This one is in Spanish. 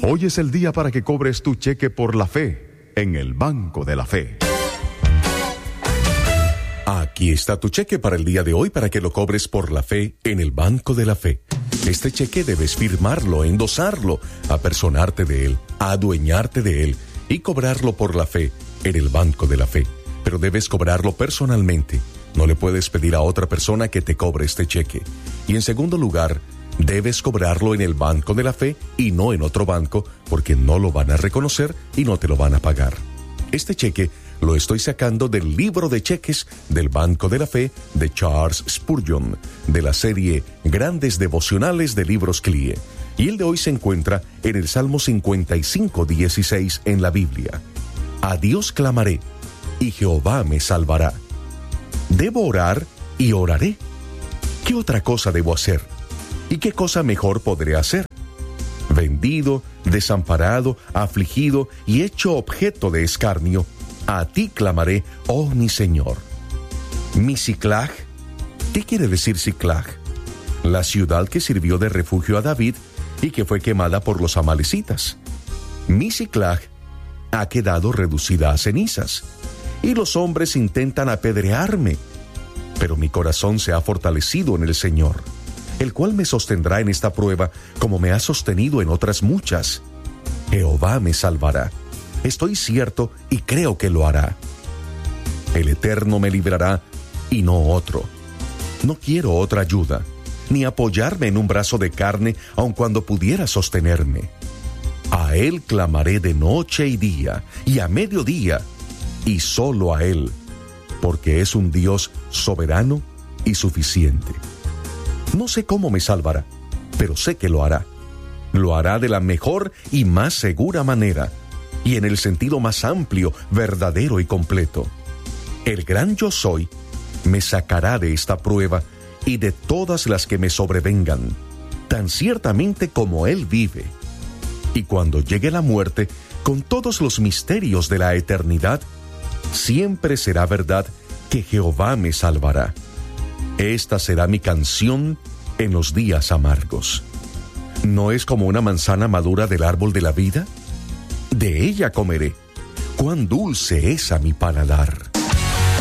Hoy es el día para que cobres tu cheque por la fe en el Banco de la Fe. Aquí está tu cheque para el día de hoy para que lo cobres por la fe en el Banco de la Fe. Este cheque debes firmarlo, endosarlo, apersonarte de él, adueñarte de él y cobrarlo por la fe en el Banco de la Fe. Pero debes cobrarlo personalmente. No le puedes pedir a otra persona que te cobre este cheque. Y en segundo lugar, debes cobrarlo en el Banco de la Fe y no en otro banco, porque no lo van a reconocer y no te lo van a pagar. Este cheque lo estoy sacando del libro de cheques del Banco de la Fe de Charles Spurgeon, de la serie Grandes Devocionales de Libros CLIE. Y el de hoy se encuentra en el Salmo 55:16 en la Biblia. A Dios clamaré, y Jehová me salvará. Debo orar y oraré. ¿Qué otra cosa debo hacer? ¿Y qué cosa mejor podré hacer? Vendido, desamparado, afligido y hecho objeto de escarnio, a ti clamaré, oh mi Señor. Mi Siclag. ¿Qué quiere decir Siclag? La ciudad que sirvió de refugio a David y que fue quemada por los amalecitas. Mi Siclag ha quedado reducida a cenizas, y los hombres intentan apedrearme. Pero mi corazón se ha fortalecido en el Señor, el cual me sostendrá en esta prueba como me ha sostenido en otras muchas. Jehová me salvará. Estoy cierto y creo que lo hará. El Eterno me librará y no otro. No quiero otra ayuda, ni apoyarme en un brazo de carne, aun cuando pudiera sostenerme. A Él clamaré de noche y día, y a mediodía, y solo a Él, porque es un Dios soberano y suficiente. No sé cómo me salvará, pero sé que lo hará. Lo hará de la mejor y más segura manera, y en el sentido más amplio, verdadero y completo. El gran yo soy me sacará de esta prueba y de todas las que me sobrevengan, tan ciertamente como Él vive. Y cuando llegue la muerte, con todos los misterios de la eternidad, siempre será verdad que Jehová me salvará. Esta será mi canción en los días amargos. ¿No es como una manzana madura del árbol de la vida? De ella comeré. ¡Cuán dulce es a mi paladar!